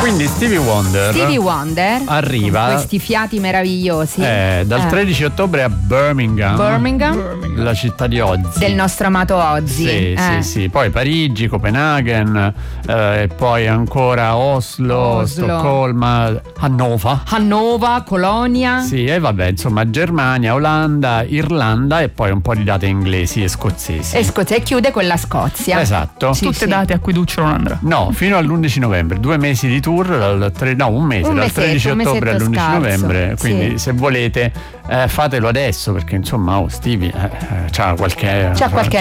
Quindi Stevie Wonder arriva con questi fiati meravigliosi dal 13 ottobre a Birmingham, la città di Ozzy, del nostro amato Ozzy. Sì. Poi Parigi, Copenaghen, e poi ancora Oslo, Stoccolma, Hannover, Colonia. Sì, e vabbè, insomma, Germania, Olanda, Irlanda e poi un po' di date inglesi e scozzesi. E chiude con la Scozia. Esatto. Tutte date a cui Duccio non andrà. No, fino all'11 novembre, 2 mesi di tour, un mese, dal 13 ottobre all'11 novembre. Quindi se volete fatelo adesso, perché insomma Stevie c'ha qualche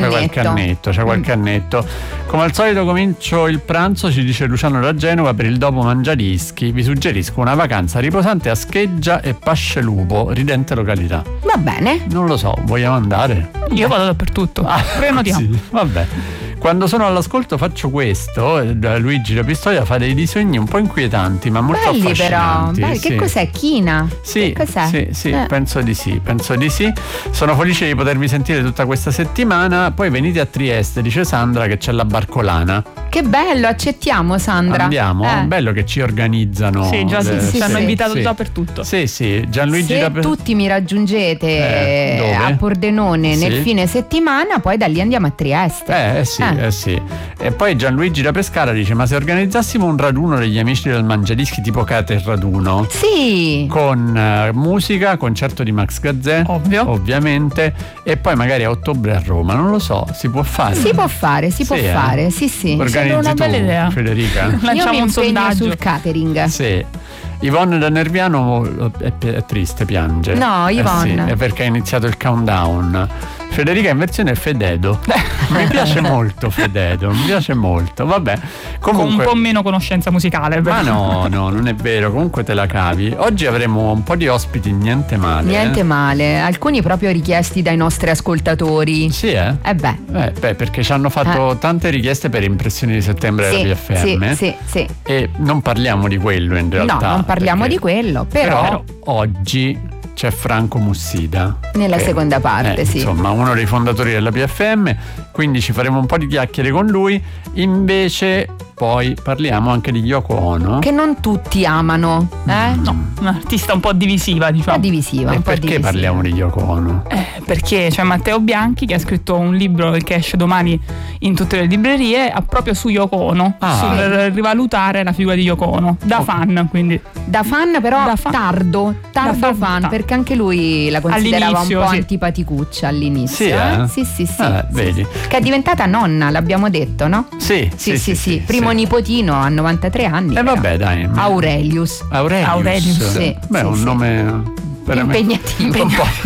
annetto. Come al solito comincio il pranzo, ci dice Luciano da Genova, per il dopo mangiadischi vi suggerisco una vacanza riposante a Scheggia e Pascelupo, ridente località. Va bene. Non lo so, vogliamo andare? Io vado dappertutto. Prenotiamo. Sì, vabbè. Quando sono all'ascolto faccio questo, Luigi La Pistoia fa dei disegni un po' inquietanti ma molto affascinanti. Però, che cos'è? China? Sì, che cos'è? Sì, penso di sì. Sono felice di potervi sentire tutta questa settimana, poi venite a Trieste, dice Sandra, che c'è la Barcolana. Che bello, accettiamo Sandra. Andiamo, bello che ci organizzano. Sì, già ci hanno invitato dappertutto. Sì, Gianluigi Se tutti mi raggiungete a Pordenone nel fine settimana, poi da lì andiamo a Trieste. Sì. E poi Gianluigi da Pescara dice: ma se organizzassimo un raduno degli amici del Mangiadischi tipo Cate Raduno? Sì. Con musica, concerto di Max Gazzè, ovviamente, e poi magari a ottobre a Roma, non lo so, si può fare. Si può fare, sì. Organizzi una bella idea, Federica. Io mi impegno sul catering. Sì. Yvonne da Nerviano è triste, piange. No, Yvonne. È perché ha iniziato il countdown. Federica in versione Fededo. Mi piace molto Fededo, vabbè. Comunque, con un po' meno conoscenza musicale. Ma no, non è vero, comunque te la cavi. Oggi avremo un po' di ospiti, niente male. Alcuni proprio richiesti dai nostri ascoltatori. Sì, perché ci hanno fatto tante richieste per Impressioni di settembre della PFM. Sì. E non parliamo di quello in realtà. No, non parliamo di quello, però oggi c'è Franco Mussida nella seconda parte, insomma, uno dei fondatori della PFM, quindi ci faremo un po' di chiacchiere con lui. Invece poi parliamo anche di Yoko Ono, che non tutti amano, No, un'artista un po' divisiva, diciamo. Perché parliamo di Yoko Ono? Perché c'è Matteo Bianchi che ha scritto un libro che esce domani in tutte le librerie proprio su Yoko Ono, per rivalutare la figura di Yoko Ono da fan, quindi da fan, però tardo fan, perché anche lui la considerava un po' antipaticuccia all'inizio. Sì. Vedi. Che è diventata nonna, l'abbiamo detto, no? Sì. Primo nipotino a 93 anni. Vabbè, dai. Aurelius. Sì. Beh, un nome impegnativo.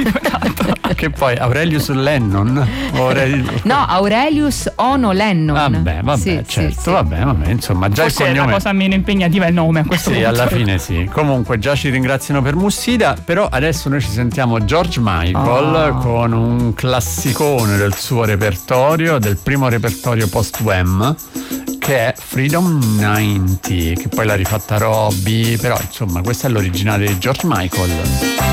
Che poi Aurelius Lennon? No, Aurelius Ono Lennon. Vabbè, certo. Vabbè, insomma, già forse il cognome. La cosa meno impegnativa è il nome a questo punto. Alla fine sì. Comunque già ci ringraziano per Mussida, però adesso noi ci sentiamo George Michael con un classicone del suo repertorio, del primo repertorio post-Wham, che è Freedom 90, che poi l'ha rifatta Robbie, però insomma questa è l'originale di George Michael.